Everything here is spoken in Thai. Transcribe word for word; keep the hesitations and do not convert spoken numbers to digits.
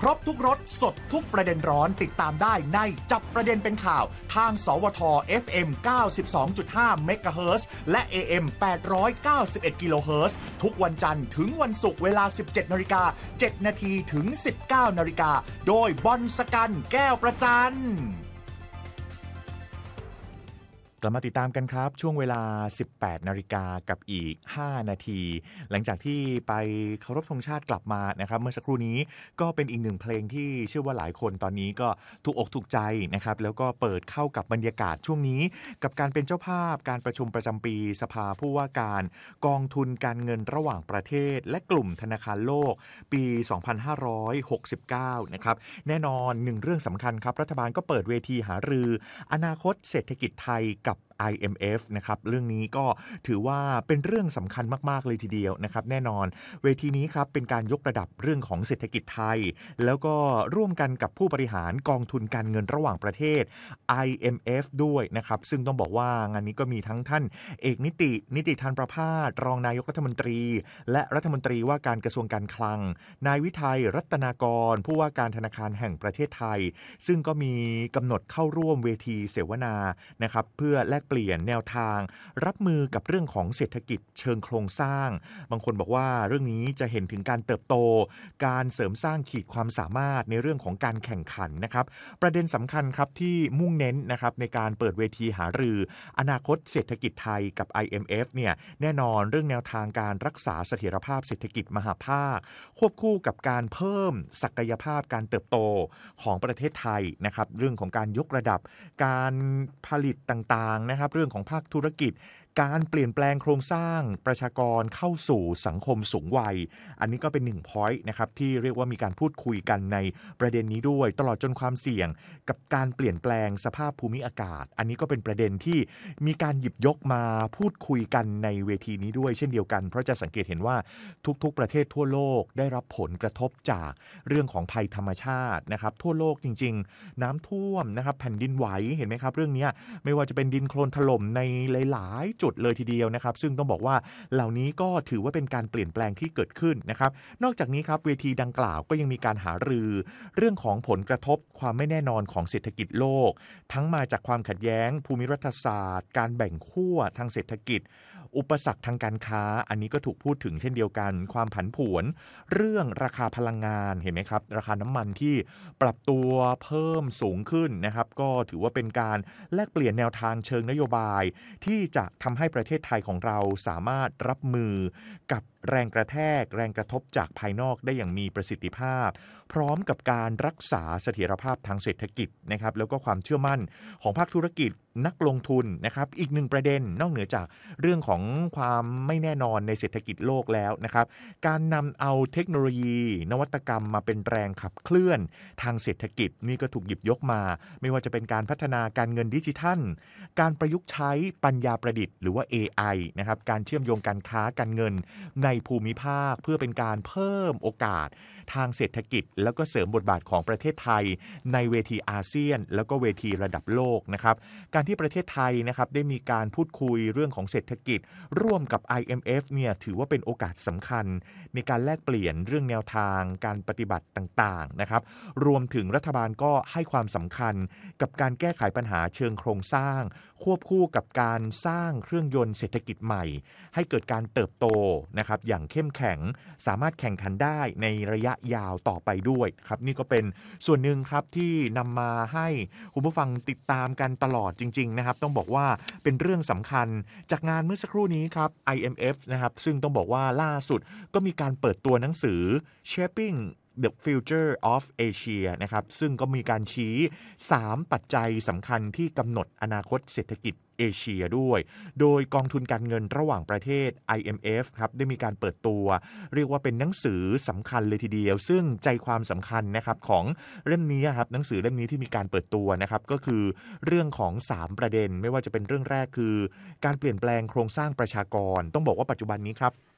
ครบทุกรสสดทุกประเด็นร้อนติดตามได้ในจับประเด็นเป็นข่าวทางสวท เอฟ เอ็ม เก้าสิบสองจุดห้า เมกะเฮิรตซ์และ เอ เอ็ม แปดร้อยเก้าสิบเอ็ด กิโลเฮิรตซ์ทุกวันจันทร์ถึงวันศุกร์เวลา สิบเจ็ดนาฬิกาเจ็ดนาทีถึง สิบเก้านาฬิกาโดยบอลสกันแก้วประจันกลับมาติดตามกันครับช่วงเวลา สิบแปดนาฬิกากับอีกห้านาทีหลังจากที่ไปเคารพธงชาติกลับมานะครับเมื่อสักครู่นี้ก็เป็นอีกหนึ่งเพลงที่เชื่อว่าหลายคนตอนนี้ก็ถูกอกถูกใจนะครับแล้วก็เปิดเข้ากับบรรยากาศช่วงนี้กับการเป็นเจ้าภาพการประชุมประจำปีสภาผู้ว่าการกองทุนการเงินระหว่างประเทศและกลุ่มธนาคารโลกปี สองพันห้าร้อยหกสิบเก้า นะครับแน่นอนหนึ่งเรื่องสำคัญครับรัฐบาลก็เปิดเวทีหารืออนาคตเศรษฐกิจไทยกับไอ เอ็ม เอฟ นะครับเรื่องนี้ก็ถือว่าเป็นเรื่องสำคัญมากๆเลยทีเดียวนะครับแน่นอนเวทีนี้ครับเป็นการยกระดับเรื่องของเศรษฐกิจไทยแล้วก็ร่วมกันกับผู้บริหารกองทุนการเงินระหว่างประเทศ ไอ เอ็ม เอฟ ด้วยนะครับซึ่งต้องบอกว่างานนี้ก็มีทั้งท่านเอกนิตินิติธานประภาสรองนายกรัฐมนตรีและรัฐมนตรีว่าการกระทรวงการคลังนายวิทัยรัตนากรผู้ว่าการธนาคารแห่งประเทศไทยซึ่งก็มีกำหนดเข้าร่วมเวทีเสวนานะครับเพื่อแลกเปลี่ยนแนวทางรับมือกับเรื่องของเศรษฐกิจเชิงโครงสร้างบางคนบอกว่าเรื่องนี้จะเห็นถึงการเติบโตการเสริมสร้างขีดความสามารถในเรื่องของการแข่งขันนะครับประเด็นสำคัญครับที่มุ่งเน้นนะครับในการเปิดเวทีหารืออนาคตเศรษฐกิจไทยกับ ไอ เอ็ม เอฟ เนี่ยแน่นอนเรื่องแนวทางการรักษาเสถียรภาพเศรษฐกิจมหภาคควบคู่กับการเพิ่มศักยภาพการเติบโตของประเทศไทยนะครับเรื่องของการยกระดับการผลิตต่างๆนะครับเรื่องของภาคธุรกิจการเปลี่ยนแปลงโครงสร้างประชากรเข้าสู่สังคมสูงวัยอันนี้ก็เป็นหนึ่ง point นะครับที่เรียกว่ามีการพูดคุยกันในประเด็นนี้ด้วยตลอดจนความเสี่ยงกับการเปลี่ยนแปลงสภาพภูมิอากาศอันนี้ก็เป็นประเด็นที่มีการหยิบยกมาพูดคุยกันในเวทีนี้ด้วยเช่นเดียวกันเพราะจะสังเกตเห็นว่าทุกๆประเทศทั่วโลกได้รับผลกระทบจากเรื่องของภัยธรรมชาตินะครับทั่วโลกจริงๆน้ำท่วมนะครับแผ่นดินไหวเห็นไหมครับเรื่องนี้ไม่ว่าจะเป็นดินโคลนถล่มในหลายๆจุดเลยทีเดียวนะครับซึ่งต้องบอกว่าเหล่านี้ก็ถือว่าเป็นการเปลี่ยนแปลงที่เกิดขึ้นนะครับนอกจากนี้ครับเวทีดังกล่าวก็ยังมีการหารือเรื่องของผลกระทบความไม่แน่นอนของเศรษฐกิจโลกทั้งมาจากความขัดแย้งภูมิรัฐศาสตร์การแบ่งขั้วทางเศรษฐกิจอุปสรรคทางการค้าอันนี้ก็ถูกพูดถึงเช่นเดียวกันความผันผวนเรื่องราคาพลังงานเห็นไหมครับราคาน้ำมันที่ปรับตัวเพิ่มสูงขึ้นนะครับก็ถือว่าเป็นการแลกเปลี่ยนแนวทางเชิงนโยบายที่จะทำให้ประเทศไทยของเราสามารถรับมือกับแรงกระแทกแรงกระทบจากภายนอกได้อย่างมีประสิทธิภาพพร้อมกับการรักษาเสถียรภาพทางเศรษฐกิจนะครับแล้วก็ความเชื่อมั่นของภาคธุรกิจนักลงทุนนะครับอีกหนึ่งประเด็นนอกเหนือจากเรื่องของความไม่แน่นอนในเศรษฐกิจโลกแล้วนะครับการนำเอาเทคโนโลยีนวัตกรรมมาเป็นแรงขับเคลื่อนทางเศรษฐกิจนี่ก็ถูกหยิบยกมาไม่ว่าจะเป็นการพัฒนาการเงินดิจิทัลการประยุกต์ใช้ปัญญาประดิษฐ์หรือว่า เอ ไอ นะครับการเชื่อมโยงการค้าการเงินในภูมิภาคเพื่อเป็นการเพิ่มโอกาสทางเศรษฐกิจแล้วก็เสริมบทบาทของประเทศไทยในเวทีอาเซียนแล้วก็เวทีระดับโลกนะครับการที่ประเทศไทยนะครับได้มีการพูดคุยเรื่องของเศรษฐกิจร่วมกับ ไอ เอ็ม เอฟ เนี่ยถือว่าเป็นโอกาสสำคัญในการแลกเปลี่ยนเรื่องแนวทางการปฏิบัติต่างๆนะครับรวมถึงรัฐบาลก็ให้ความสำคัญกับการแก้ไขปัญหาเชิงโครงสร้างควบคู่กับการสร้างเครื่องยนต์เศรษฐกิจใหม่ให้เกิดการเติบโตนะครับอย่างเข้มแข็งสามารถแข่งขันได้ในระยะยาวต่อไปด้วยครับนี่ก็เป็นส่วนหนึ่งครับที่นำมาให้คุณผู้ฟังติดตามกันตลอดจริงๆนะครับต้องบอกว่าเป็นเรื่องสำคัญจากงานเมื่อสักครู่นี้ครับ ไอ เอ็ม เอฟ นะครับซึ่งต้องบอกว่าล่าสุดก็มีการเปิดตัวหนังสือ Shaping The Future of Asia นะครับซึ่งก็มีการชี้สามปัจจัยสำคัญที่กำหนดอนาคตเศรษฐกิจเอเชียด้วยโดยกองทุนการเงินระหว่างประเทศ ไอ เอ็ม เอฟ ครับได้มีการเปิดตัวเรียกว่าเป็นหนังสือสำคัญเลยทีเดียวซึ่งใจความสำคัญนะครับของเล่มนี้ครับหนังสือเล่มนี้ที่มีการเปิดตัวนะครับก็คือเรื่องของสามประเด็นไม่ว่าจะเป็นเรื่องแรกคือการเปลี่ยนแปลงโครงสร้างประชากรต้องบอกว่าปัจจุบันนี้ครับ